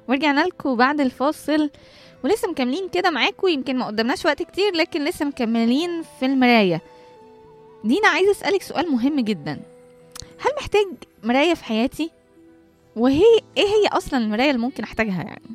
ورجعنا لكم بعد الفاصل، ولسه مكملين كده معاكم. يمكن ما قدامناش وقت كتير، لكن لسه مكملين في المراية. دينا، عايزة أسألك سؤال مهم جدا. هل محتاج مراية في حياتي؟ وهي ايه هي أصلا المراية اللي ممكن أحتاجها يعني؟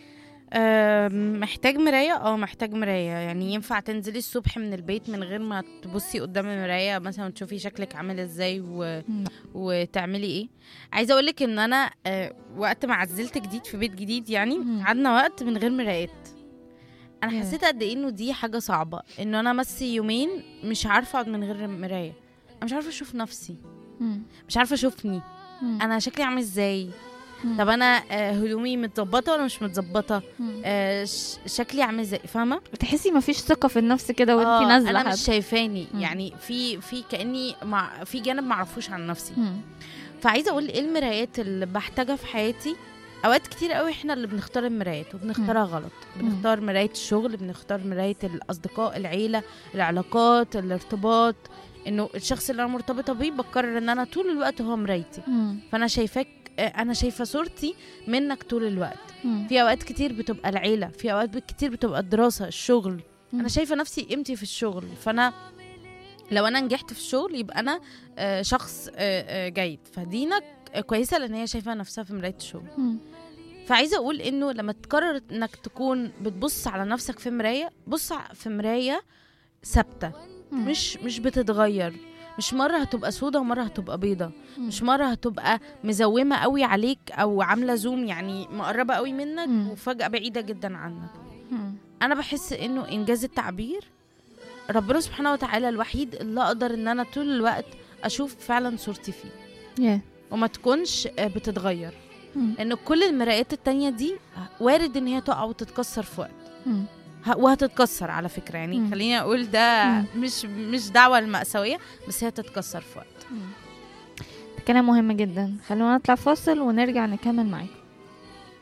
محتاج مراية. محتاج مراية. يعني ينفع تنزلي الصبح من البيت من غير ما تبصي قدام المراية مثلا تشوفي شكلك عامل ازاي وتعملي ايه؟ عايزة اقولك ان انا وقت ما عزلت جديد في بيت جديد، يعني قعدنا وقت من غير مرايات. انا حسيت قد ايه انه دي حاجة صعبة، انه انا مسي يومين مش عارفة اقعد من غير مراية. انا مش عارفة اشوف نفسي، مش عارفة اشوفني انا شكلي عامل ازاي. طب انا هدومي متظبطه ولا مش متظبطه؟ شكلي عامل ازاي؟ فاهمه؟ بتحسي مفيش ثقه في النفس كده وانتي نازله. انا مش شايفاني. يعني في كاني في جانب معرفوش عن نفسي. فعايزه اقول ايه المرايات اللي بحتاجها في حياتي. اوقات كتير قوي احنا اللي بنختار المرايات وبنختارها غلط. بنختار مرايه الشغل، بنختار مرايه الاصدقاء، العيله، العلاقات، الارتباط. انه الشخص اللي انا مرتبطه بيه بقرر ان انا طول الوقت هو مرايتي. فانا شايفاك، انا شايفه صورتي منك طول الوقت. في اوقات كتير بتبقى العيله، في اوقات كتير بتبقى الدراسه، الشغل. انا شايفه نفسي قيمتي في الشغل. فانا لو انا نجحت في الشغل يبقى انا شخص جيد. فدينا كويسه لان هي شايفه نفسها في مرايه الشغل. فعايزه اقول انه لما تقرر انك تكون بتبص على نفسك في مرايه، بص في مرايه ثابته، مش بتتغير. مش مرة هتبقى سودة ومرة هتبقى بيضة. مش مرة هتبقى مزومة قوي عليك أو عاملة زوم، يعني مقربة قوي منك وفجأة بعيدة جدا عنك. أنا بحس إنه إنجاز التعبير ربنا سبحانه وتعالى الوحيد اللي أقدر إن أنا طول الوقت أشوف فعلا صورتي فيه وما تكونش بتتغير. لأن كل المرايات التانية دي وارد إن هي تقع وتتكسر في وقت، وهتتكسر على فكرة. يعني خليني أقول ده مش دعوة المأساوية، بس هي تتكسر في وقت. كلام مهم جدا. خلونا نطلع فاصل ونرجع نكمل معاكم.